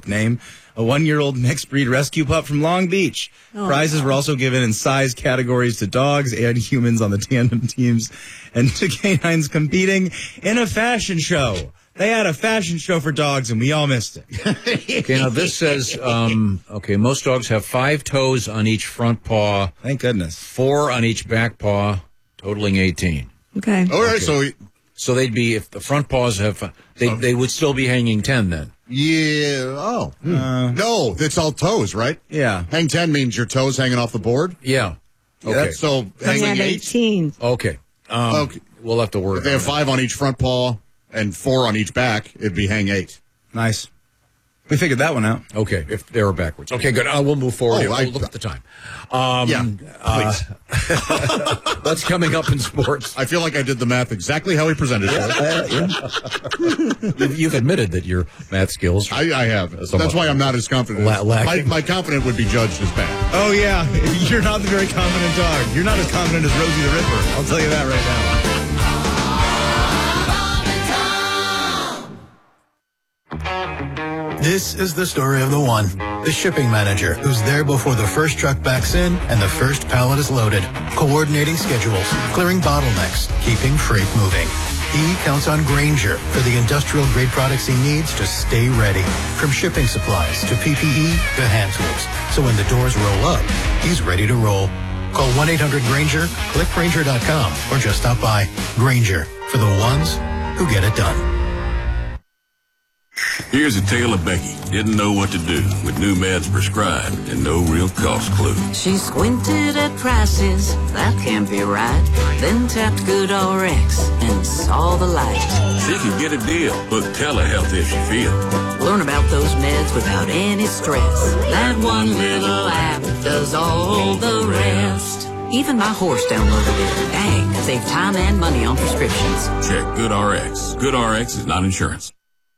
product. Name a 1-year-old mixed breed rescue pup from Long Beach. Prizes were also given in size categories to dogs and humans on the tandem teams and to canines competing in a fashion show. They had a fashion show for dogs, and we all missed it. Okay, now this says, most dogs have 5 toes on each front paw. Thank goodness. 4 on each back paw, totaling 18. Okay. All right, So they'd be, if the front paws have, they would still be hanging 10 then. Yeah. No, it's all toes, right? Yeah. Hang 10 means your toes hanging off the board. Yeah. Okay. So They hanging have 8. 18. Okay. We'll have to work. If they have 5 on each front paw and 4 on each back, it'd be hang 8. Nice. We figured that one out. Okay, if they were backwards. Okay, good. We'll move forward. Oh, We'll look at the time. Please. What's coming up in sports? I feel like I did the math exactly how he presented it. You've admitted that your math skills. I have. That's why I'm not as confident. My confidence would be judged as bad. Oh, yeah. You're not the very confident dog. You're not as confident as Rosie the Ripper. I'll tell you that right now. This is the story of the one, the shipping manager who's there before the first truck backs in and the first pallet is loaded, coordinating schedules, clearing bottlenecks, keeping freight moving. He counts on Grainger for the industrial-grade products he needs to stay ready, from shipping supplies to PPE to hand tools. So when the doors roll up, he's ready to roll. Call 1-800-GRAINGER, click Grainger.com, or just stop by. Grainger, for the ones who get it done. Here's a tale of Becky. Didn't know what to do with new meds prescribed and no real cost clue. She squinted at prices, that can't be right. Then tapped GoodRx and saw the light. She could get a deal, book telehealth if she feels. Learn about those meds without any stress. That one little app does all the rest. Even my horse downloaded it. Dang, save time and money on prescriptions. Check GoodRx. GoodRx is not insurance.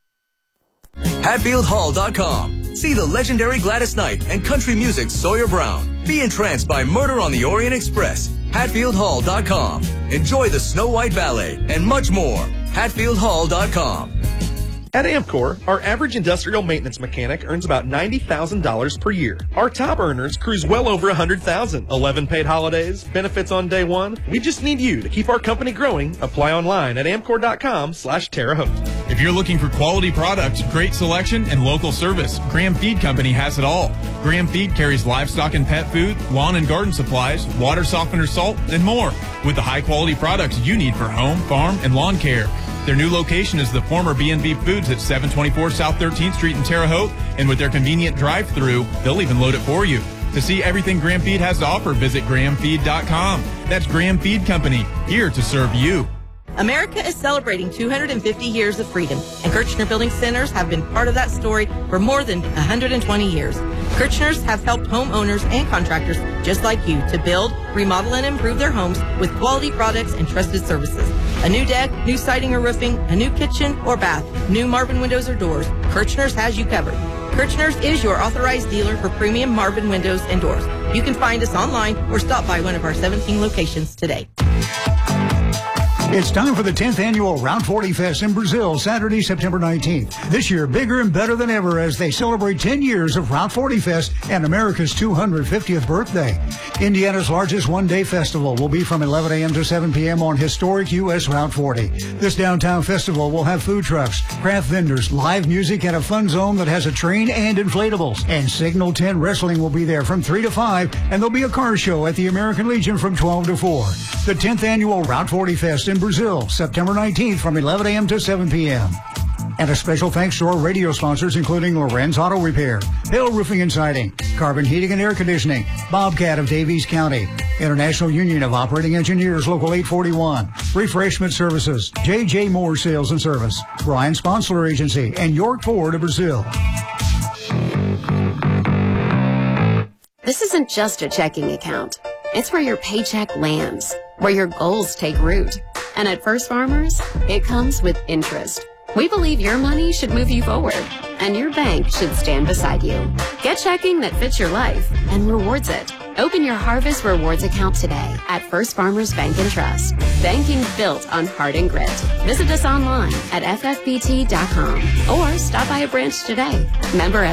HatfieldHall.com. See the legendary Gladys Knight and country music Sawyer Brown. Be entranced by Murder on the Orient Express. HatfieldHall.com. Enjoy the Snow White Ballet and much more. HatfieldHall.com. At Amcor, our average industrial maintenance mechanic earns about $90,000 per year. Our top earners cruise well over $100,000. 11 paid holidays, benefits on day one. We just need you to keep our company growing. Apply online at amcor.com/Terre Haute. If you're looking for quality products, great selection, and local service, Graham Feed Company has it all. Graham Feed carries livestock and pet food, lawn and garden supplies, water softener salt, and more, with the high-quality products you need for home, farm, and lawn care. Their new location is the former B&B Foods at 724 South 13th Street in Terre Haute, and with their convenient drive-thru, they'll even load it for you. To see everything Graham Feed has to offer, visit GrahamFeed.com. That's Graham Feed Company, here to serve you. America is celebrating 250 years of freedom, and Kirchner Building Centers have been part of that story for more than 120 years. Kirchners have helped homeowners and contractors just like you to build, remodel, and improve their homes with quality products and trusted services. A new deck, new siding or roofing, a new kitchen or bath, new Marvin windows or doors, Kirchners has you covered. Kirchners is your authorized dealer for premium Marvin windows and doors. You can find us online or stop by one of our 17 locations today. It's time for the 10th annual Round 40 Fest in Brazil, Saturday, September 19th. This year, bigger and better than ever as they celebrate 10 years of Round 40 Fest and America's 250th birthday. Indiana's largest one-day festival will be from 11 a.m. to 7 p.m. on historic U.S. Route 40. This downtown festival will have food trucks, craft vendors, live music, and a fun zone that has a train and inflatables. And Signal 10 Wrestling will be there from 3 to 5, and there'll be a car show at the American Legion from 12 to 4. The 10th annual Route 40 Fest in Brazil, September 19th from 11 a.m. to 7 p.m. And a special thanks to our radio sponsors, including Lorenz Auto Repair, Hill Roofing and Siding, Carbon Heating and Air Conditioning, Bobcat of Davies County, International Union of Operating Engineers, Local 841, Refreshment Services, J.J. Moore Sales and Service, Brian Sponsler Agency, and York Ford of Brazil. This isn't just a checking account. It's where your paycheck lands, where your goals take root. And at First Farmers, it comes with interest. We believe your money should move you forward, and your bank should stand beside you. Get checking that fits your life and rewards it. Open your Harvest Rewards account today at First Farmers Bank and Trust. Banking built on heart and grit. Visit us online at ffbt.com or stop by a branch today. Member